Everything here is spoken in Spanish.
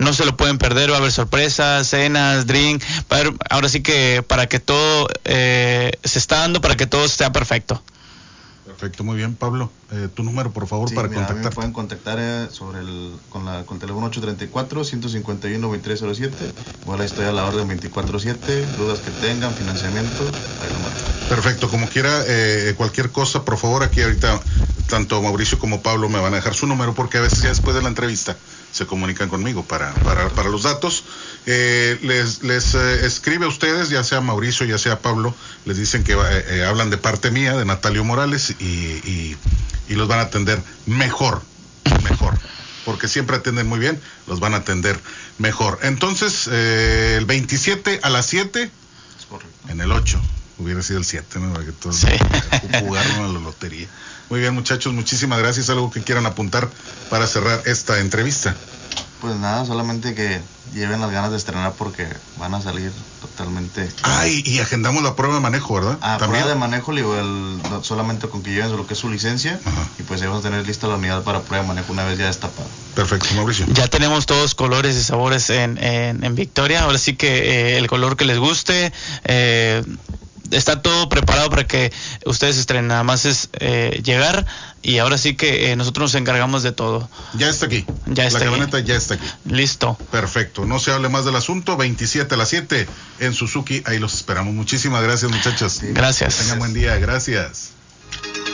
no se lo pueden perder, va a haber sorpresas, cenas, drink, ahora sí que para que todo se está dando para que todo sea perfecto. Perfecto, muy bien, Pablo. Tu número, por favor, sí, para mira, contactar. Me pueden contactar con el teléfono 834-151-2307. Igual ahí estoy a la orden 24/7. Dudas que tengan, financiamiento, ahí lo marco. Perfecto, como quiera, cualquier cosa, por favor, aquí ahorita tanto Mauricio como Pablo me van a dejar su número, porque a veces ya después de la entrevista se comunican conmigo para los datos. Les escribe a ustedes, ya sea Mauricio, ya sea Pablo, les dicen que hablan de parte mía, de Natalio Morales, y los van a atender mejor, porque siempre atienden muy bien, los van a atender mejor. Entonces, el 27 a las 7, Es correcto. en el 8, hubiera sido el 7, ¿no? Para que todos jugaron a la lotería. Muy bien, muchachos, muchísimas gracias. ¿Algo que quieran apuntar para cerrar esta entrevista? Pues nada, solamente que lleven las ganas de estrenar porque van a salir totalmente. Y agendamos la prueba de manejo, ¿verdad? Prueba de manejo, solamente con que lleven lo que es su licencia. Ajá. Y pues ya vamos a tener lista la unidad para prueba de manejo una vez ya destapada. Perfecto, Mauricio. Ya tenemos todos colores y sabores en Victoria, ahora sí que el color que les guste, está todo preparado para que ustedes estrenen, nada más es llegar y ahora sí que nosotros nos encargamos de todo. Ya está aquí. La camioneta ya está aquí. Listo. Perfecto, no se hable más del asunto. 27 a las 7 en Suzuki, ahí los esperamos. Muchísimas gracias, muchachos. Gracias. Tengan buen día, gracias.